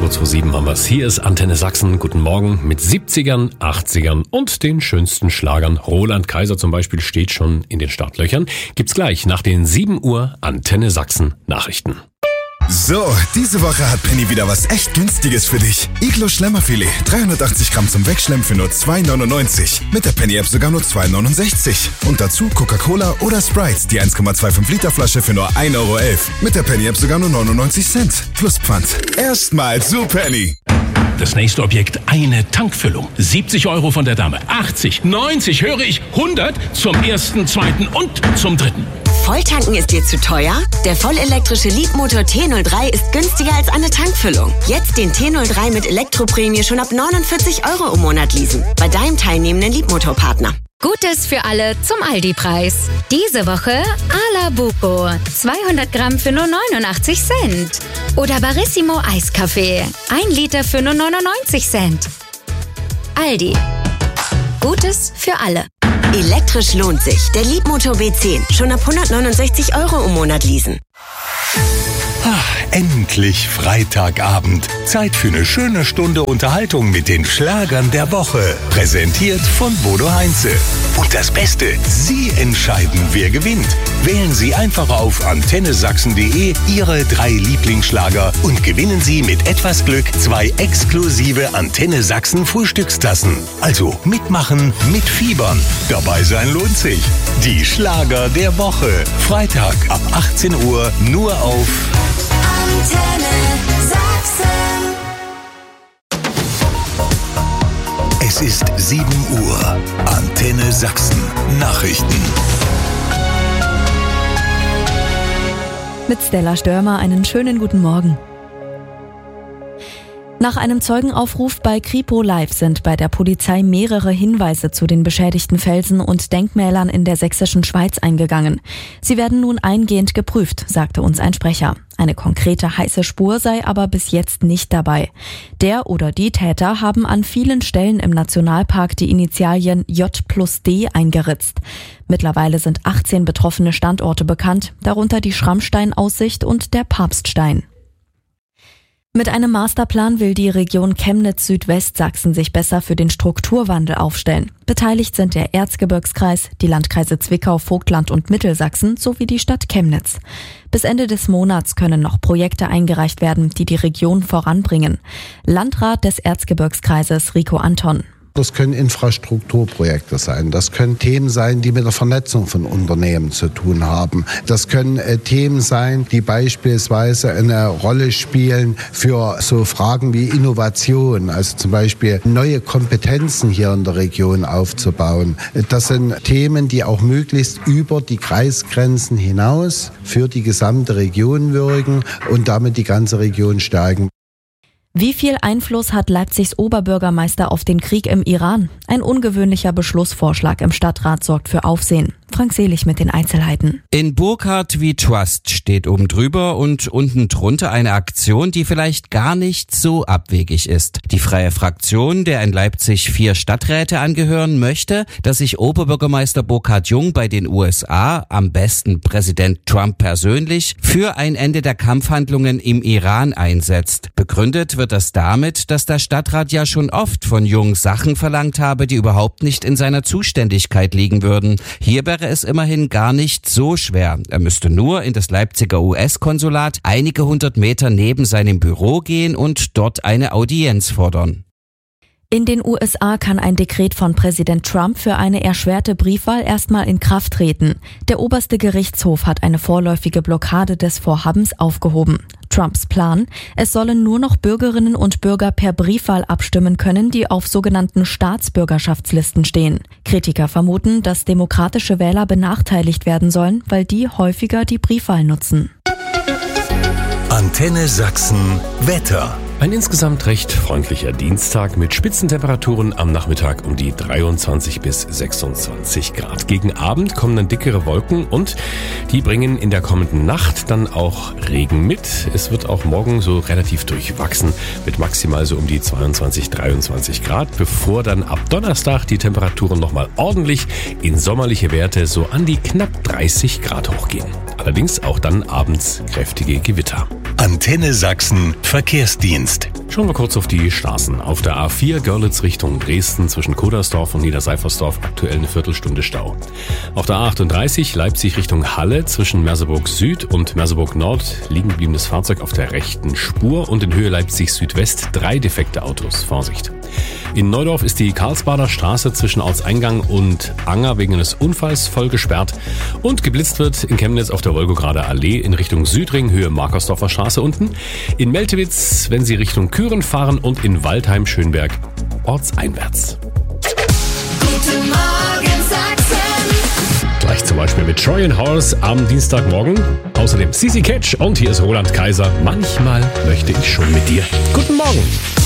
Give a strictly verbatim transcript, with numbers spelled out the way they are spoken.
kurz vor sieben haben wir's. Hier ist Antenne Sachsen. Guten Morgen mit siebzigern, achtzigern und den schönsten Schlagern. Roland Kaiser zum Beispiel steht schon in den Startlöchern. Gibt's gleich nach den sieben Uhr Antenne Sachsen Nachrichten. So, diese Woche hat Penny wieder was echt Günstiges für dich. Iglo Schlemmerfilet, dreihundertachtzig Gramm zum Wegschlemmen für nur zwei neunundneunzig. Mit der Penny-App sogar nur zwei neunundsechzig. Und dazu Coca-Cola oder Sprite, die eins Komma fünfundzwanzig Liter Flasche für nur ein Euro elf. Mit der Penny-App sogar nur neunundneunzig Cent. Plus Pfand. Erstmal zu Penny. Das nächste Objekt, eine Tankfüllung. siebzig Euro von der Dame. achtzig, neunzig, höre ich, hundert zum ersten, zweiten und zum dritten. Volltanken ist dir zu teuer? Der vollelektrische Leapmotor T null drei ist günstiger als eine Tankfüllung. Jetzt den T null drei mit Elektroprämie schon ab neunundvierzig Euro im Monat leasen. Bei deinem teilnehmenden Leapmotor-Partner. Gutes für alle zum Aldi-Preis. Diese Woche Alabuco. zweihundert Gramm für nur neunundachtzig Cent. Oder Barissimo Eiskaffee. ein Liter für nur neunundneunzig Cent. Aldi. Gutes für alle. Elektrisch lohnt sich. Der Leapmotor B zehn. Schon ab hundertneunundsechzig Euro im Monat leasen. Ach, endlich Freitagabend. Zeit für eine schöne Stunde Unterhaltung mit den Schlagern der Woche. Präsentiert von Bodo Heinze. Und das Beste, Sie entscheiden, wer gewinnt. Wählen Sie einfach auf antenne sachsen punkt de Ihre drei Lieblingsschlager und gewinnen Sie mit etwas Glück zwei exklusive Antenne Sachsen Frühstückstassen. Also mitmachen, mitfiebern. Dabei sein lohnt sich. Die Schlager der Woche. Freitag ab achtzehn Uhr nur auf Antenne Sachsen. Es ist sieben Uhr. Antenne Sachsen. Nachrichten. Mit Stella Störmer einen schönen guten Morgen. Nach einem Zeugenaufruf bei Kripo Live sind bei der Polizei mehrere Hinweise zu den beschädigten Felsen und Denkmälern in der sächsischen Schweiz eingegangen. Sie werden nun eingehend geprüft, sagte uns ein Sprecher. Eine konkrete heiße Spur sei aber bis jetzt nicht dabei. Der oder die Täter haben an vielen Stellen im Nationalpark die Initialien J plus D eingeritzt. Mittlerweile sind achtzehn betroffene Standorte bekannt, darunter die Schrammsteinaussicht und der Papststein. Mit einem Masterplan will die Region Chemnitz-Südwestsachsen sich besser für den Strukturwandel aufstellen. Beteiligt sind der Erzgebirgskreis, die Landkreise Zwickau, Vogtland und Mittelsachsen sowie die Stadt Chemnitz. Bis Ende des Monats können noch Projekte eingereicht werden, die die Region voranbringen. Landrat des Erzgebirgskreises Rico Anton. Das können Infrastrukturprojekte sein, das können Themen sein, die mit der Vernetzung von Unternehmen zu tun haben. Das können äh, Themen sein, die beispielsweise eine Rolle spielen für so Fragen wie Innovation, also zum Beispiel neue Kompetenzen hier in der Region aufzubauen. Das sind Themen, die auch möglichst über die Kreisgrenzen hinaus für die gesamte Region wirken und damit die ganze Region stärken. Wie viel Einfluss hat Leipzigs Oberbürgermeister auf den Krieg im Iran? Ein ungewöhnlicher Beschlussvorschlag im Stadtrat sorgt für Aufsehen. Frank Selig mit den Einzelheiten. In Burkhardt wie Trust steht oben drüber und unten drunter eine Aktion, die vielleicht gar nicht so abwegig ist. Die Freie Fraktion, der in Leipzig vier Stadträte angehören, möchte, dass sich Oberbürgermeister Burkhard Jung bei den U S A, am besten Präsident Trump persönlich, für ein Ende der Kampfhandlungen im Iran einsetzt. Begründet wird das damit, dass der Stadtrat ja schon oft von Jung Sachen verlangt habe, die überhaupt nicht in seiner Zuständigkeit liegen würden. Hier wäre es immerhin gar nicht so schwer. Er müsste nur in das Leipziger U S-Konsulat einige hundert Meter neben seinem Büro gehen und dort eine Audienz fordern. In den U S A kann ein Dekret von Präsident Trump für eine erschwerte Briefwahl erstmal in Kraft treten. Der oberste Gerichtshof hat eine vorläufige Blockade des Vorhabens aufgehoben. Trumps Plan: Es sollen nur noch Bürgerinnen und Bürger per Briefwahl abstimmen können, die auf sogenannten Staatsbürgerschaftslisten stehen. Kritiker vermuten, dass demokratische Wähler benachteiligt werden sollen, weil die häufiger die Briefwahl nutzen. Antenne Sachsen Wetter. Ein insgesamt recht freundlicher Dienstag mit Spitzentemperaturen am Nachmittag um die dreiundzwanzig bis sechsundzwanzig Grad. Gegen Abend kommen dann dickere Wolken und die bringen in der kommenden Nacht dann auch Regen mit. Es wird auch morgen so relativ durchwachsen mit maximal so um die zweiundzwanzig, dreiundzwanzig Grad, bevor dann ab Donnerstag die Temperaturen nochmal ordentlich in sommerliche Werte so an die knapp dreißig Grad hochgehen. Allerdings auch dann abends kräftige Gewitter. Antenne Sachsen Verkehrsdienst. Schauen wir kurz auf die Straßen. Auf der A vier Görlitz Richtung Dresden zwischen Kodersdorf und Niederseifersdorf aktuell eine Viertelstunde Stau. Auf der A achtunddreißig Leipzig Richtung Halle zwischen Merseburg Süd und Merseburg Nord liegen gebliebenes Fahrzeug auf der rechten Spur und in Höhe Leipzig Südwest drei defekte Autos. Vorsicht! In Neudorf ist die Karlsbader Straße zwischen Ortseingang und Anger wegen eines Unfalls voll gesperrt und geblitzt wird in Chemnitz auf der Wolgograder Allee in Richtung Südring, Höhe Markersdorfer Straße unten. In Meltewitz, wenn Sie Richtung Küren fahren und in Waldheim-Schönberg ortseinwärts. Guten Morgen, Sachsen. Gleich zum Beispiel mit Troy and Horse am Dienstagmorgen. Außerdem C C Catch und hier ist Roland Kaiser. Manchmal möchte ich schon mit dir. Guten Morgen.